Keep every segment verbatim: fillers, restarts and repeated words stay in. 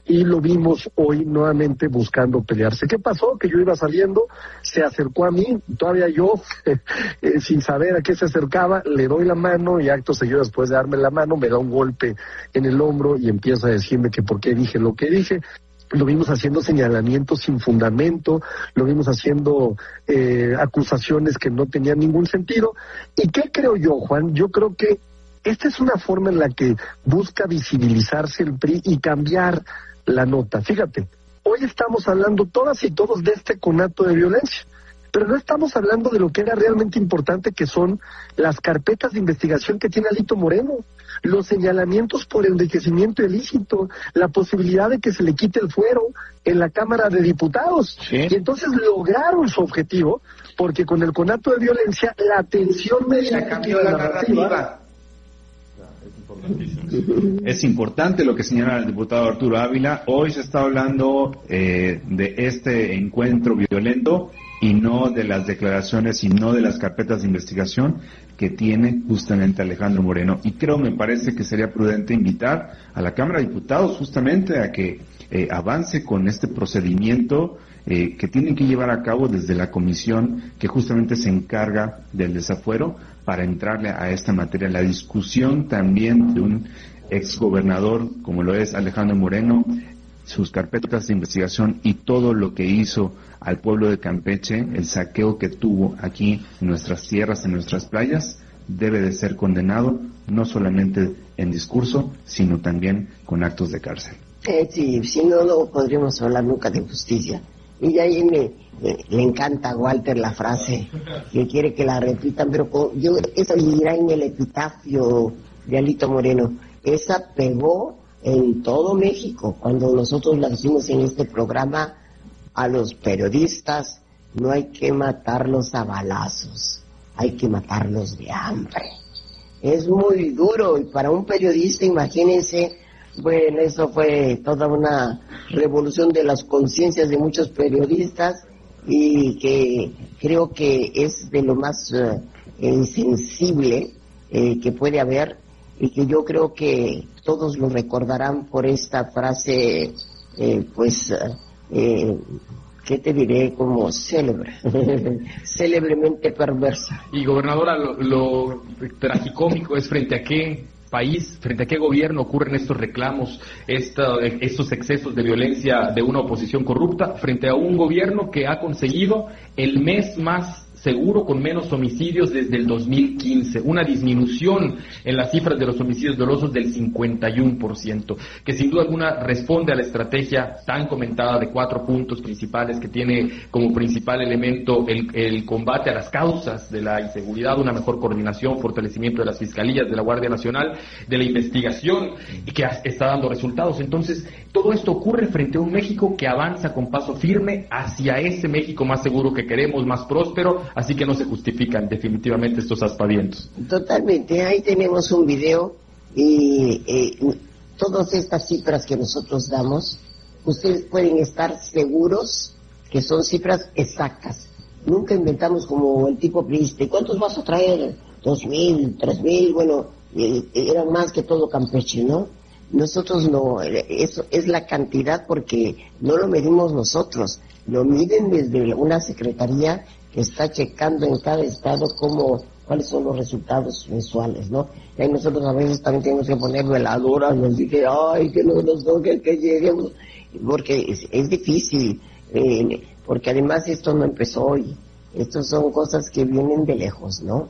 y lo vimos hoy nuevamente buscando pelearse. ¿Qué pasó? Que yo iba saliendo, se acercó a mí, todavía yo, eh, sin saber a qué se acercaba, le doy la mano y acto seguido después de darme la mano me da un golpe en el hombro y empieza a decirme que por qué dije lo que dije. Lo vimos haciendo señalamientos sin fundamento, lo vimos haciendo eh, acusaciones que no tenían ningún sentido. ¿Y qué creo yo, Juan? Yo creo que esta es una forma en la que busca visibilizarse el P R I y cambiar la nota. Fíjate, hoy estamos hablando todas y todos de este conato de violencia, pero no estamos hablando de lo que era realmente importante, que son las carpetas de investigación que tiene Alito Moreno, los señalamientos por enriquecimiento ilícito, la posibilidad de que se le quite el fuero en la Cámara de Diputados. ¿Sí? Y entonces lograron su objetivo, porque con el conato de violencia, la atención mediática cambió la narrativa. Es importante lo que señala el diputado Arturo Ávila. Hoy se está hablando eh, de este encuentro violento y no de las declaraciones y no de las carpetas de investigación que tiene justamente Alejandro Moreno. Y creo, me parece que sería prudente invitar a la Cámara de Diputados justamente a que eh, avance con este procedimiento eh, que tienen que llevar a cabo desde la comisión que justamente se encarga del desafuero para entrarle a esta materia. La discusión también de un exgobernador como lo es Alejandro Moreno, sus carpetas de investigación y todo lo que hizo al pueblo de Campeche, el saqueo que tuvo aquí en nuestras tierras, en nuestras playas, debe de ser condenado, no solamente en discurso, sino también con actos de cárcel. Eh, sí, si no, no podríamos hablar nunca de justicia. Y de ahí me, me le encanta a Walter la frase, que quiere que la repitan, pero con, yo esa irá en el epitafio de Alito Moreno. Esa pegó en todo México. Cuando nosotros la hicimos en este programa, a los periodistas no hay que matarlos a balazos, hay que matarlos de hambre. Es muy duro, y para un periodista, imagínense, bueno, eso fue toda una revolución de las conciencias de muchos periodistas, y que creo que es de lo más uh, insensible eh, que puede haber, y que yo creo que todos lo recordarán por esta frase, eh, pues, eh, ¿qué te diré? Como célebre, célebremente perversa. Y gobernadora, lo, lo tragicómico es frente a qué país, frente a qué gobierno ocurren estos reclamos, esta, estos excesos de violencia de una oposición corrupta, frente a un gobierno que ha conseguido el mes más seguro con menos homicidios desde el dos mil quince, una disminución en las cifras de los homicidios dolosos del cincuenta y uno por ciento, que sin duda alguna responde a la estrategia tan comentada de cuatro puntos principales que tiene como principal elemento el, el combate a las causas de la inseguridad, una mejor coordinación, fortalecimiento de las fiscalías, de la Guardia Nacional, de la investigación, y que está dando resultados. Entonces, todo esto ocurre frente a un México que avanza con paso firme hacia ese México más seguro que queremos, más próspero. Así que no se justifican definitivamente estos aspavientos. Totalmente, ahí tenemos un video y eh, todas estas cifras que nosotros damos, ustedes pueden estar seguros que son cifras exactas. Nunca inventamos como el tipo priista. ¿Cuántos vas a traer? Dos mil, tres mil, bueno, eh, eran más que todo Campeche, ¿no? Nosotros no, eso es la cantidad porque no lo medimos nosotros, lo miden desde una secretaría que está checando en cada estado cómo, cuáles son los resultados mensuales, ¿no? Y ahí nosotros a veces también tenemos que poner veladoras, nos dije, ay, que no nos toque, que lleguemos, porque es, es difícil, eh, porque además esto no empezó hoy, estas son cosas que vienen de lejos, ¿no?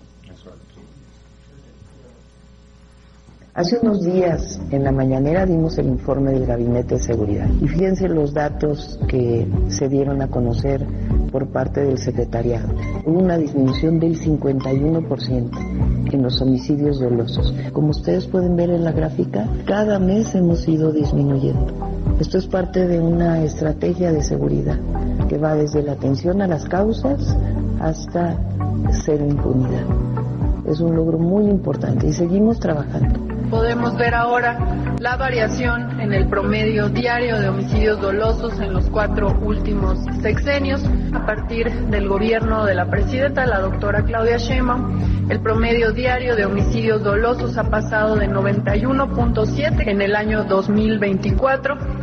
Hace unos días, en la mañanera, dimos el informe del Gabinete de Seguridad. Y fíjense los datos que se dieron a conocer por parte del secretariado. Hubo una disminución del cincuenta y uno por ciento en los homicidios dolosos. Como ustedes pueden ver en la gráfica, cada mes hemos ido disminuyendo. Esto es parte de una estrategia de seguridad que va desde la atención a las causas hasta cero impunidad. Es un logro muy importante y seguimos trabajando. Podemos ver ahora la variación en el promedio diario de homicidios dolosos en los cuatro últimos sexenios. A partir del gobierno de la presidenta, la doctora Claudia Sheinbaum, el promedio diario de homicidios dolosos ha pasado de noventa y uno punto siete en el año dos mil veinticuatro